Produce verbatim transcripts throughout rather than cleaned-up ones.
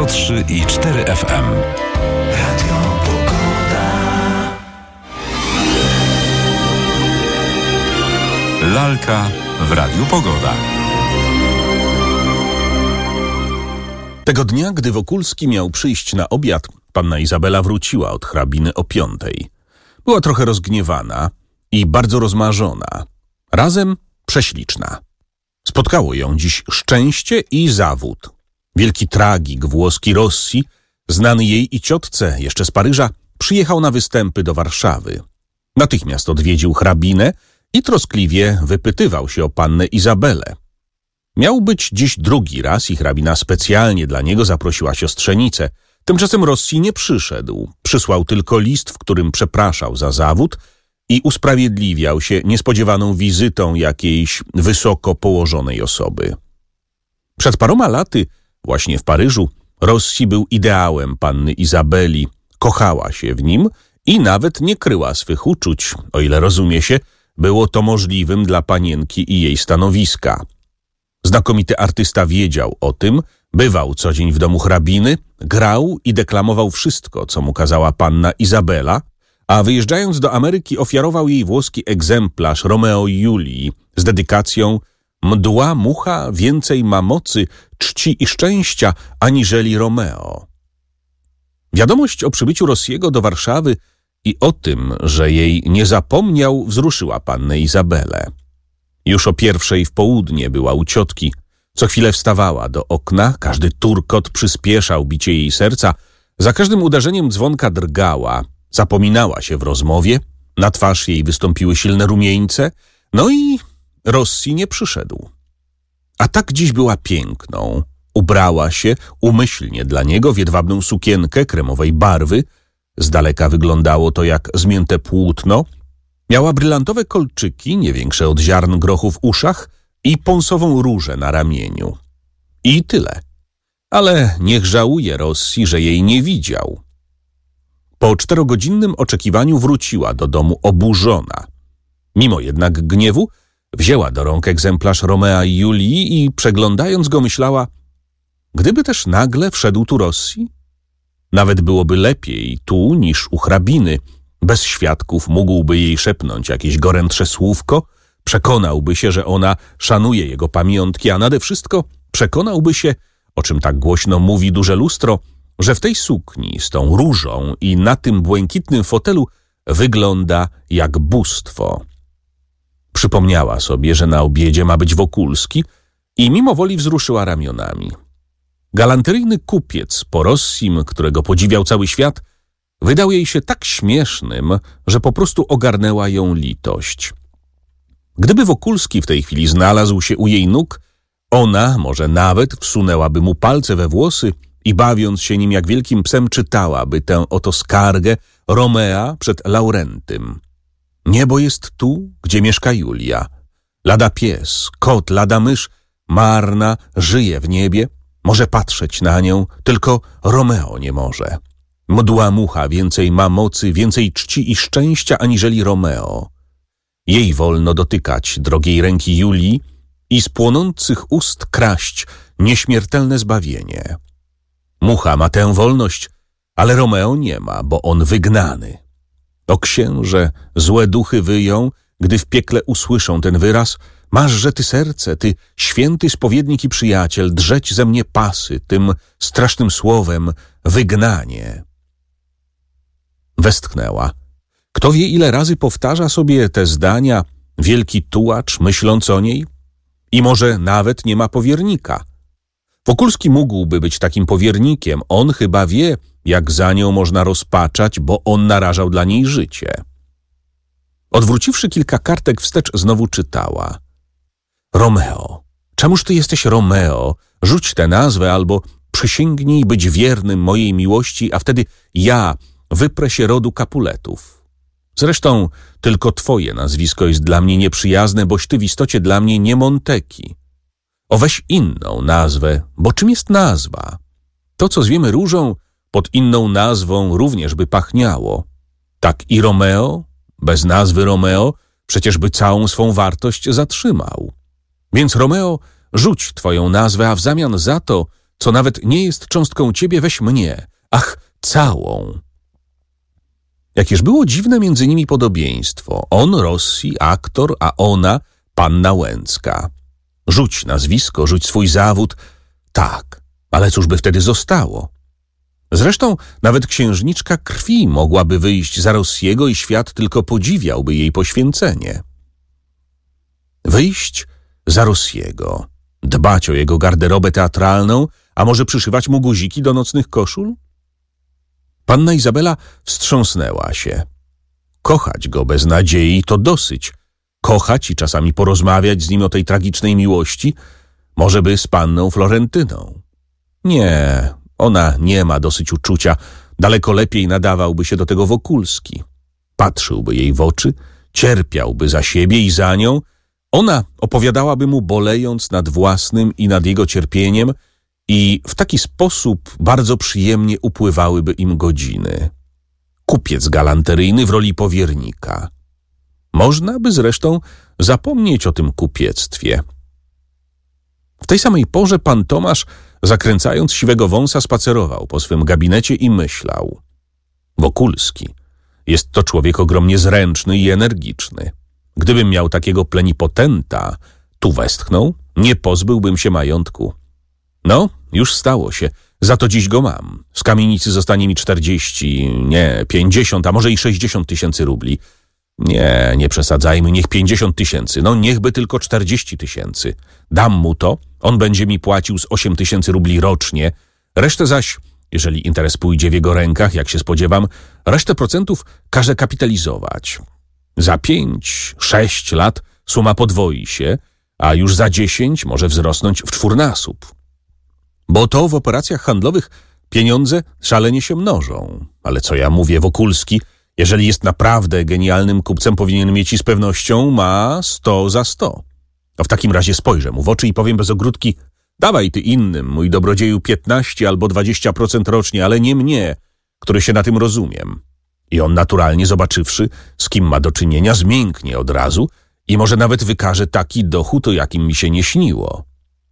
sto trzy i cztery F M. Radio Pogoda. Lalka w Radiu Pogoda. Tego dnia, gdy Wokulski miał przyjść na obiad, panna Izabela wróciła od hrabiny o piątej. Była trochę rozgniewana i bardzo rozmarzona. Razem prześliczna. Spotkało ją dziś szczęście i zawód. Wielki tragik włoski Rossi, znany jej i ciotce jeszcze z Paryża, przyjechał na występy do Warszawy. Natychmiast odwiedził hrabinę i troskliwie wypytywał się o pannę Izabelę. Miał być dziś drugi raz i hrabina specjalnie dla niego zaprosiła siostrzenicę. Tymczasem Rossi nie przyszedł. Przysłał tylko list, w którym przepraszał za zawód i usprawiedliwiał się niespodziewaną wizytą jakiejś wysoko położonej osoby. Przed paroma laty, właśnie w Paryżu, Rossi był ideałem panny Izabeli, kochała się w nim i nawet nie kryła swych uczuć, o ile rozumie się, było to możliwym dla panienki i jej stanowiska. Znakomity artysta wiedział o tym, bywał co dzień w domu hrabiny, grał i deklamował wszystko, co mu kazała panna Izabela, a wyjeżdżając do Ameryki ofiarował jej włoski egzemplarz Romeo i Julii z dedykacją „Mdła mucha więcej ma mocy, czci i szczęścia aniżeli Romeo”. Wiadomość o przybyciu Rossiego do Warszawy i o tym, że jej nie zapomniał, wzruszyła pannę Izabelę. Już o pierwszej w południe była u ciotki. Co chwilę wstawała do okna, każdy turkot przyspieszał bicie jej serca, za każdym uderzeniem dzwonka drgała, zapominała się w rozmowie, na twarz jej wystąpiły silne rumieńce, no i Rossi nie przyszedł. A tak dziś była piękną. Ubrała się umyślnie dla niego w jedwabną sukienkę kremowej barwy, z daleka wyglądało to jak zmięte płótno, miała brylantowe kolczyki, nie większe od ziarn grochu w uszach i pąsową różę na ramieniu. I tyle. Ale niech żałuje Rossi, że jej nie widział. Po czterogodzinnym oczekiwaniu wróciła do domu oburzona. Mimo jednak gniewu wzięła do rąk egzemplarz Romea i Julii i przeglądając go myślała, gdyby też nagle wszedł tu Rossi? Nawet byłoby lepiej tu niż u hrabiny. Bez świadków mógłby jej szepnąć jakieś gorętsze słówko, przekonałby się, że ona szanuje jego pamiątki, a nade wszystko przekonałby się, o czym tak głośno mówi duże lustro, że w tej sukni z tą różą i na tym błękitnym fotelu wygląda jak bóstwo. Przypomniała sobie, że na obiedzie ma być Wokulski i mimo woli wzruszyła ramionami. Galanteryjny kupiec po Rossim, którego podziwiał cały świat, wydał jej się tak śmiesznym, że po prostu ogarnęła ją litość. Gdyby Wokulski w tej chwili znalazł się u jej nóg, ona może nawet wsunęłaby mu palce we włosy i bawiąc się nim jak wielkim psem czytałaby tę oto skargę Romea przed Laurentym. Niebo jest tu, gdzie mieszka Julia. Lada pies, kot, lada mysz, marna, żyje w niebie, może patrzeć na nią, tylko Romeo nie może. Mdła mucha więcej ma mocy, więcej czci i szczęścia aniżeli Romeo. Jej wolno dotykać drogiej ręki Julii i z płonących ust kraść nieśmiertelne zbawienie. Mucha ma tę wolność, ale Romeo nie ma, bo on wygnany. O księże, złe duchy wyją, gdy w piekle usłyszą ten wyraz: maszże ty serce, ty święty spowiednik i przyjaciel, drzeć ze mnie pasy tym strasznym słowem wygnanie. Westchnęła. Kto wie, ile razy powtarza sobie te zdania wielki tułacz, myśląc o niej? I może nawet nie ma powiernika. Wokulski mógłby być takim powiernikiem. On chyba wie, jak za nią można rozpaczać, bo on narażał dla niej życie. Odwróciwszy kilka kartek wstecz, znowu czytała. Romeo. Czemuż ty jesteś Romeo? Rzuć tę nazwę albo przysięgnij być wiernym mojej miłości, a wtedy ja wyprę się rodu Capuletów. Zresztą tylko twoje nazwisko jest dla mnie nieprzyjazne, boś ty w istocie dla mnie nie Monteki. O, weź inną nazwę, bo czym jest nazwa? To, co zwiemy różą, pod inną nazwą również by pachniało. Tak i Romeo, bez nazwy Romeo, przecież by całą swą wartość zatrzymał. Więc Romeo, rzuć twoją nazwę, a w zamian za to, co nawet nie jest cząstką ciebie, weź mnie. Ach, całą. Jakież było dziwne między nimi podobieństwo. On Rossi, aktor, a ona panna Łęcka. Rzuć nazwisko, rzuć swój zawód. Tak, ale cóż by wtedy zostało? Zresztą nawet księżniczka krwi mogłaby wyjść za Rossiego i świat tylko podziwiałby jej poświęcenie. Wyjść za Rossiego, dbać o jego garderobę teatralną, a może przyszywać mu guziki do nocnych koszul? Panna Izabela wstrząsnęła się. Kochać go bez nadziei to dosyć. Kochać i czasami porozmawiać z nim o tej tragicznej miłości, może by z panną Florentyną. Nie, ona nie ma dosyć uczucia. Daleko lepiej nadawałby się do tego Wokulski. Patrzyłby jej w oczy, cierpiałby za siebie i za nią. Ona opowiadałaby mu, bolejąc nad własnym i nad jego cierpieniem, i w taki sposób bardzo przyjemnie upływałyby im godziny. Kupiec galanteryjny w roli powiernika. Można by zresztą zapomnieć o tym kupiectwie. W tej samej porze pan Tomasz, zakręcając siwego wąsa, spacerował po swym gabinecie i myślał. Wokulski. Jest to człowiek ogromnie zręczny i energiczny. Gdybym miał takiego plenipotenta, tu westchnął, nie pozbyłbym się majątku. No, już stało się. Za to dziś go mam. Z kamienicy zostanie mi czterdzieści, nie, pięćdziesiąt, a może i sześćdziesiąt tysięcy rubli. Nie, nie przesadzajmy, niech pięćdziesiąt tysięcy, no niechby tylko czterdzieści tysięcy. Dam mu to, on będzie mi płacił z osiem tysięcy rubli rocznie, resztę zaś, jeżeli interes pójdzie w jego rękach, jak się spodziewam, resztę procentów każe kapitalizować. Za pięć, sześć lat suma podwoi się, a już za dziesięć może wzrosnąć w czwórnasób. Bo to w operacjach handlowych pieniądze szalenie się mnożą. Ale co ja mówię, Wokulski, jeżeli jest naprawdę genialnym kupcem, powinien mieć i z pewnością ma sto za sto. A w takim razie spojrzę mu w oczy i powiem bez ogródki: dawaj ty innym, mój dobrodzieju, piętnaście albo dwadzieścia procent rocznie, ale nie mnie, który się na tym rozumiem. I on naturalnie, zobaczywszy, z kim ma do czynienia, zmięknie od razu i może nawet wykaże taki dochód, o jakim mi się nie śniło.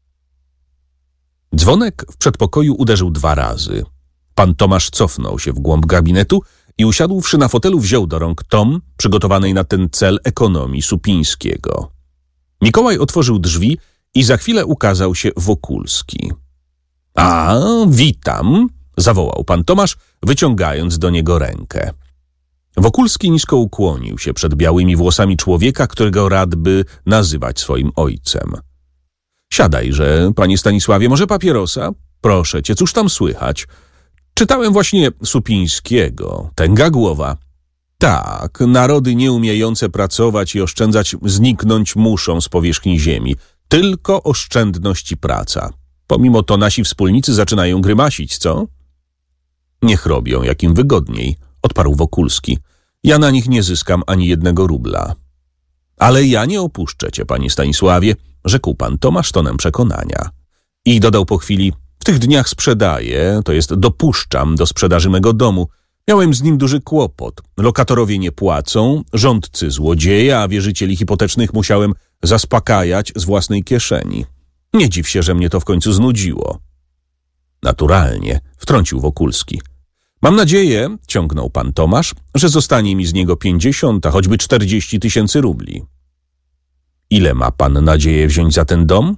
Dzwonek w przedpokoju uderzył dwa razy. Pan Tomasz cofnął się w głąb gabinetu i usiadłszy na fotelu, wziął do rąk tom przygotowanej na ten cel ekonomii Supińskiego. Mikołaj otworzył drzwi i za chwilę ukazał się Wokulski. — A, witam! — zawołał pan Tomasz, wyciągając do niego rękę. Wokulski nisko ukłonił się przed białymi włosami człowieka, którego rad by nazywać swoim ojcem. — Siadajże, panie Stanisławie, może papierosa? Proszę cię, cóż tam słychać? Czytałem właśnie Supińskiego, tęga głowa. Tak, narody nieumiejące pracować i oszczędzać zniknąć muszą z powierzchni ziemi. Tylko oszczędność i praca. Pomimo to nasi wspólnicy zaczynają grymasić, co? Niech robią, jak im wygodniej, odparł Wokulski. Ja na nich nie zyskam ani jednego rubla. Ale ja nie opuszczę cię, panie Stanisławie, rzekł pan Tomasz tonem przekonania. I dodał po chwili: w tych dniach sprzedaję, to jest dopuszczam do sprzedaży mego domu. Miałem z nim duży kłopot. Lokatorowie nie płacą, rządcy złodzieje, a wierzycieli hipotecznych musiałem zaspokajać z własnej kieszeni. Nie dziw się, że mnie to w końcu znudziło. Naturalnie, wtrącił Wokulski. Mam nadzieję, ciągnął pan Tomasz, że zostanie mi z niego pięćdziesiąt, a choćby czterdzieści tysięcy rubli. Ile ma pan nadzieję wziąć za ten dom?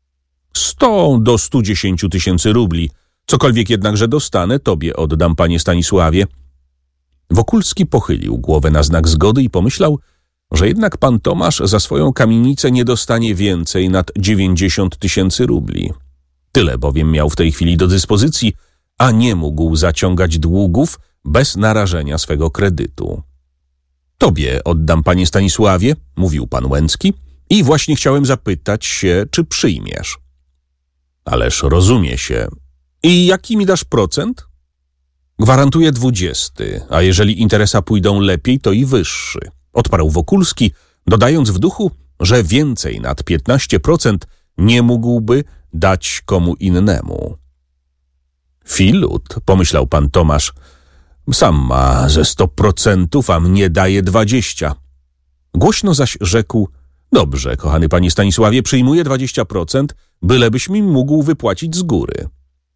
Sto do stu dziesięciu tysięcy rubli. Cokolwiek jednakże dostanę, tobie oddam, panie Stanisławie. Wokulski pochylił głowę na znak zgody i pomyślał, że jednak pan Tomasz za swoją kamienicę nie dostanie więcej nad dziewięćdziesiąt tysięcy rubli. Tyle bowiem miał w tej chwili do dyspozycji, a nie mógł zaciągać długów bez narażenia swego kredytu. Tobie oddam, panie Stanisławie, mówił pan Łęcki, i właśnie chciałem zapytać się, czy przyjmiesz. Ależ rozumie się. I jaki mi dasz procent? Gwarantuję dwudziesty, a jeżeli interesa pójdą lepiej, to i wyższy, odparł Wokulski, dodając w duchu, że więcej nad piętnaście procent nie mógłby dać komu innemu. Filut, pomyślał pan Tomasz, sam ma ze sto procentów, a mnie daje dwadzieścia. Głośno zaś rzekł: dobrze, kochany panie Stanisławie, przyjmuję dwadzieścia procent, bylebyś mi mógł wypłacić z góry.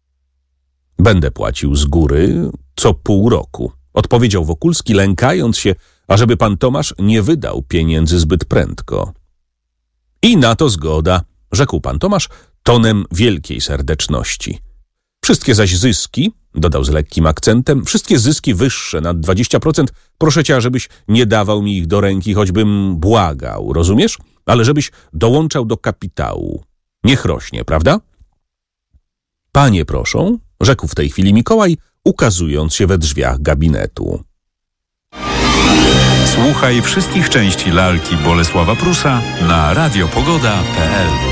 Będę płacił z góry co pół roku, odpowiedział Wokulski, lękając się, ażeby pan Tomasz nie wydał pieniędzy zbyt prędko. I na to zgoda, rzekł pan Tomasz tonem wielkiej serdeczności. Wszystkie zaś zyski, dodał z lekkim akcentem, wszystkie zyski wyższe nad dwadzieścia procent, proszę cię, żebyś nie dawał mi ich do ręki, choćbym błagał, rozumiesz? Ale żebyś dołączał do kapitału. Niech rośnie, prawda? Panie proszą, rzekł w tej chwili Mikołaj, ukazując się we drzwiach gabinetu. Słuchaj wszystkich części lalki Bolesława Prusa na radiopogoda kropka p l.